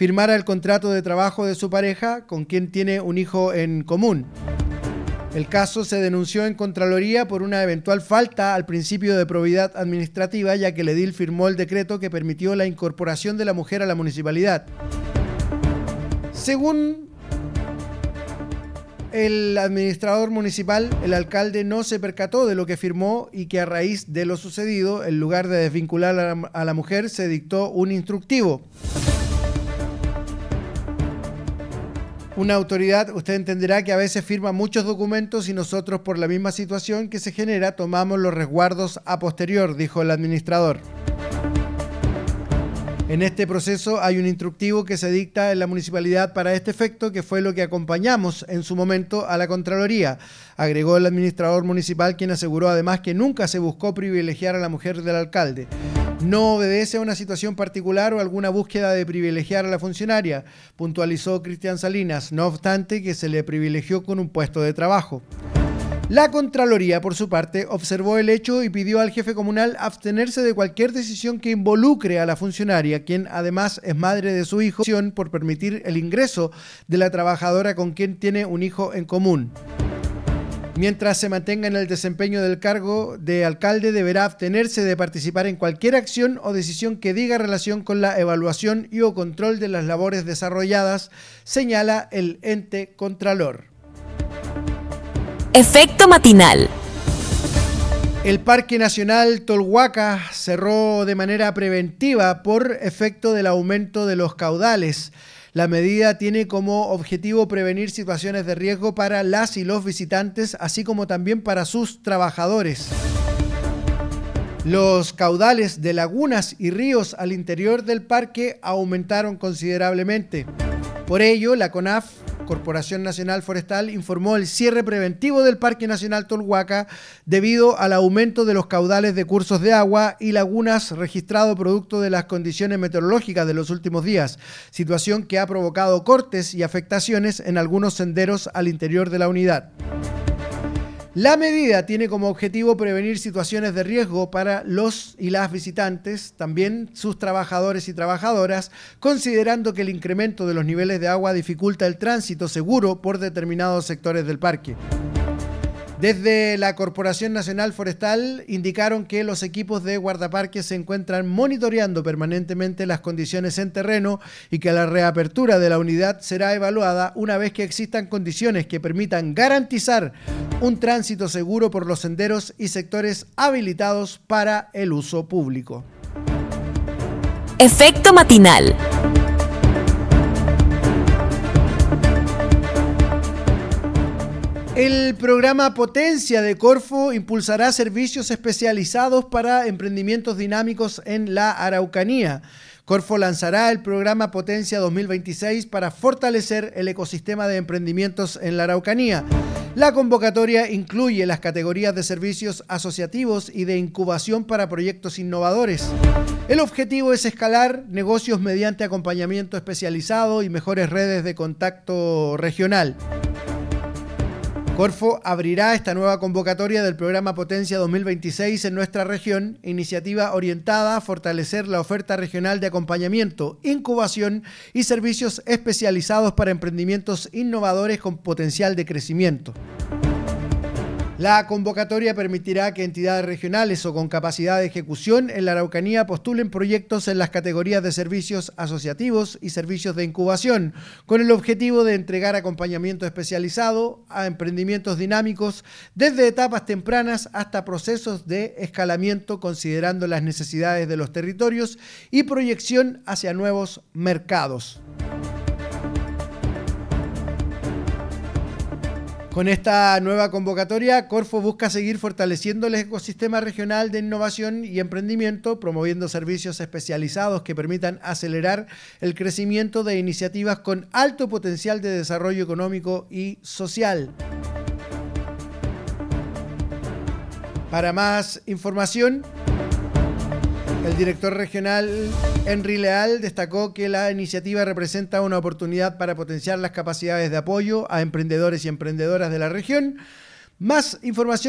firmara el contrato de trabajo de su pareja, con quien tiene un hijo en común. El caso se denunció en Contraloría por una eventual falta al principio de probidad administrativa, ya que el edil firmó el decreto que permitió la incorporación de la mujer a la municipalidad. Según el administrador municipal, el alcalde no se percató de lo que firmó y que a raíz de lo sucedido, en lugar de desvincular a la mujer, se dictó un instructivo. Una autoridad, usted entenderá que a veces firma muchos documentos y nosotros, por la misma situación que se genera, tomamos los resguardos a posterior, dijo el administrador. En este proceso hay un instructivo que se dicta en la municipalidad para este efecto, que fue lo que acompañamos en su momento a la Contraloría, agregó el administrador municipal, quien aseguró además que nunca se buscó privilegiar a la mujer del alcalde. No obedece a una situación particular o alguna búsqueda de privilegiar a la funcionaria, puntualizó Cristian Salinas, no obstante que se le privilegió con un puesto de trabajo. La Contraloría, por su parte, observó el hecho y pidió al jefe comunal abstenerse de cualquier decisión que involucre a la funcionaria, quien además es madre de su hijo, por permitir el ingreso de la trabajadora con quien tiene un hijo en común. Mientras se mantenga en el desempeño del cargo de alcalde, deberá abstenerse de participar en cualquier acción o decisión que diga relación con la evaluación y o control de las labores desarrolladas, señala el ente contralor. Efecto matinal. El Parque Nacional Tolhuaca cerró de manera preventiva por efecto del aumento de los caudales. La medida tiene como objetivo prevenir situaciones de riesgo para las y los visitantes, así como también para sus trabajadores. Los caudales de lagunas y ríos al interior del parque aumentaron considerablemente. Por ello, la CONAF, Corporación Nacional Forestal, informó el cierre preventivo del Parque Nacional Tolhuaca debido al aumento de los caudales de cursos de agua y lagunas registrado producto de las condiciones meteorológicas de los últimos días, situación que ha provocado cortes y afectaciones en algunos senderos al interior de la unidad. La medida tiene como objetivo prevenir situaciones de riesgo para los y las visitantes, también sus trabajadores y trabajadoras, considerando que el incremento de los niveles de agua dificulta el tránsito seguro por determinados sectores del parque. Desde la Corporación Nacional Forestal indicaron que los equipos de guardaparques se encuentran monitoreando permanentemente las condiciones en terreno y que la reapertura de la unidad será evaluada una vez que existan condiciones que permitan garantizar un tránsito seguro por los senderos y sectores habilitados para el uso público. Efecto matinal. El programa Potencia de Corfo impulsará servicios especializados para emprendimientos dinámicos en la Araucanía. Corfo lanzará el programa Potencia 2026 para fortalecer el ecosistema de emprendimientos en la Araucanía. La convocatoria incluye las categorías de servicios asociativos y de incubación para proyectos innovadores. El objetivo es escalar negocios mediante acompañamiento especializado y mejores redes de contacto regional. Corfo abrirá esta nueva convocatoria del programa Potencia 2026 en nuestra región, iniciativa orientada a fortalecer la oferta regional de acompañamiento, incubación y servicios especializados para emprendimientos innovadores con potencial de crecimiento. La convocatoria permitirá que entidades regionales o con capacidad de ejecución en la Araucanía postulen proyectos en las categorías de servicios asociativos y servicios de incubación, con el objetivo de entregar acompañamiento especializado a emprendimientos dinámicos desde etapas tempranas hasta procesos de escalamiento, considerando las necesidades de los territorios y proyección hacia nuevos mercados. Con esta nueva convocatoria, Corfo busca seguir fortaleciendo el ecosistema regional de innovación y emprendimiento, promoviendo servicios especializados que permitan acelerar el crecimiento de iniciativas con alto potencial de desarrollo económico y social. Para más información, el director regional Henry Leal destacó que la iniciativa representa una oportunidad para potenciar las capacidades de apoyo a emprendedores y emprendedoras de la región. Más información